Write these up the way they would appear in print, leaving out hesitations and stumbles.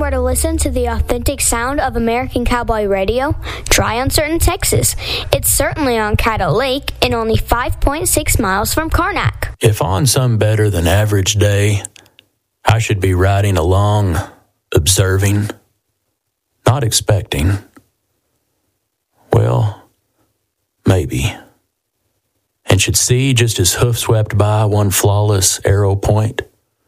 where to listen to the authentic sound of American Cowboy Radio? Try Uncertain, Texas. It's certainly on Caddo Lake and only 5.6 miles from Karnak. If on some better than average day, I should be riding along, observing, not expecting, well, maybe, and should see just as hoof swept by one flawless arrow point.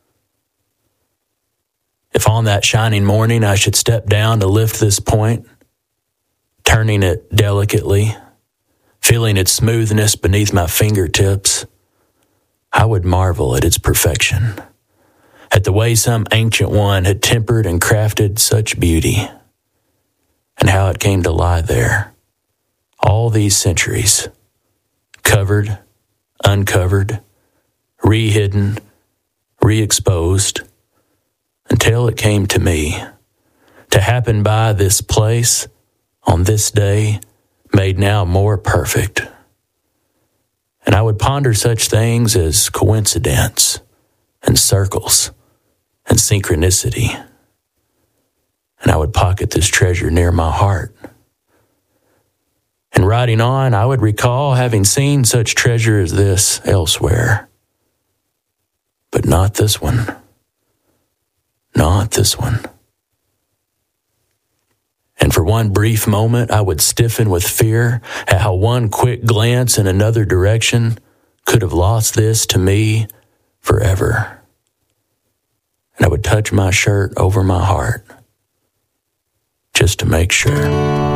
If on that shining morning I should step down to lift this point, turning it delicately, feeling its smoothness beneath my fingertips, I would marvel at its perfection, at the way some ancient one had tempered and crafted such beauty, and how it came to lie there, all these centuries, covered, uncovered, re-hidden, re-exposed, until it came to me, to happen by this place, on this day, made now more perfect. And I would ponder such things as coincidence, and circles, and synchronicity. And I would pocket this treasure near my heart. And riding on, I would recall having seen such treasure as this elsewhere. But not this one. Not this one. And for one brief moment, I would stiffen with fear at how one quick glance in another direction could have lost this to me forever. And I would touch my shirt over my heart just to make sure.